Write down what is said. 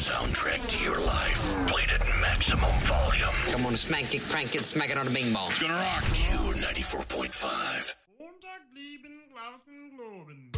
soundtrack to your life. Played at maximum volume. Come on, smack it, crank it, smack it on a bing bong. It's gonna rock. Q 94.5. Montag blieben Glasen globen.